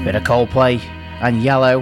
Bit of Coldplay and Yellow.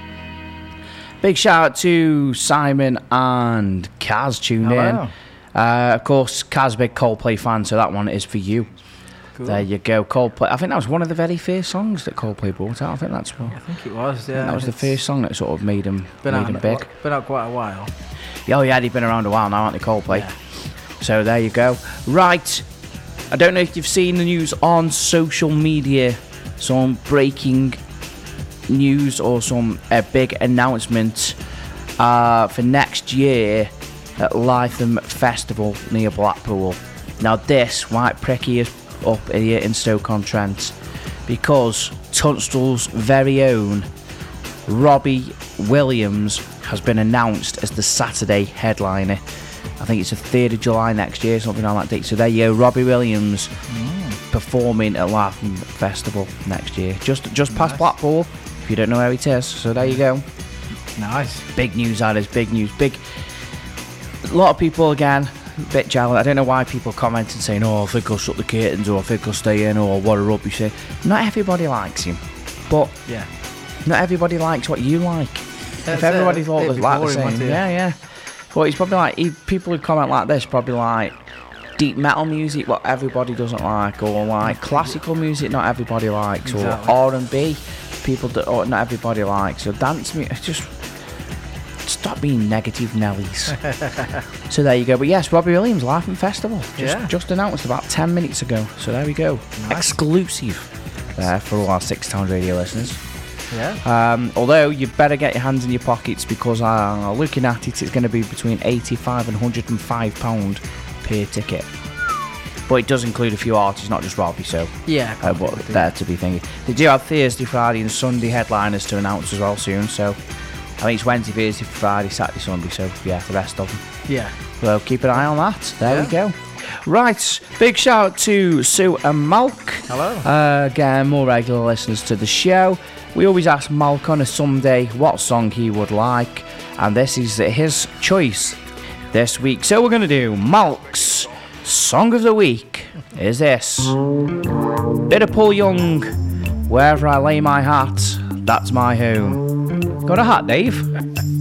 Big shout out to Simon and Kaz tuned in. Of course, Kaz, big Coldplay fan, so that one is for you. Cool. There you go, Coldplay. I think that was one of the very first songs that Coldplay brought out. I think that's what. I think it was. Yeah, that was the first song that sort of made him big. Been out quite a while. Oh yeah, they've been around a while now, aren't they, Coldplay? Yeah. So there you go. Right, I don't know if you've seen the news on social media. Some breaking news or some big announcement for next year at Lytham Festival near Blackpool. Now this might prick you up here in Stoke-on-Trent because Tunstall's very own Robbie Williams has been announced as the Saturday headliner. I think it's the 3rd of July next year, something on that date. So there you go, Robbie Williams performing at Lytham Festival next year. Just past Blackpool, if you don't know where it is. So there you go. Nice. Big news, that is. Big news. A lot of people, again, a bit jealous. I don't know why people comment and saying, I think I'll shut the curtains, or I think I'll stay in, or what a rubbish thing. Not everybody likes him. But not everybody likes what you like. If everybody thought it was like the same. Yeah. But it's probably like, people who comment like this probably like deep metal music, what everybody doesn't like, or like classical music, not everybody likes, exactly. Or R&B, people that not everybody likes, or dance music. Just stop being negative Nellies. So there you go. But yes, Robbie Williams, Lytham Festival, just announced about 10 minutes ago. So there we go. Nice. Exclusive there for all our 6 Towns Radio listeners. Yeah. Although you better get your hands in your pockets because looking at it, it's going to be between £85 and £105 per ticket. But it does include a few artists, not just Robbie. So but there to be thinking. They do have Thursday, Friday, and Sunday headliners to announce as well soon. So I think it's Wednesday, Thursday, Friday, Saturday, Sunday. So yeah, the rest of them. Yeah. So keep an eye on that. There we go. Right, big shout out to Sue and Malk. Hello. Again, more regular listeners to the show. We always ask Malk on a Sunday what song he would like, and this is his choice this week. So we're going to do Malk's Song of the Week. Is this bit of Paul Young, Wherever I Lay My Hat, That's My Home. Got a hat, Dave?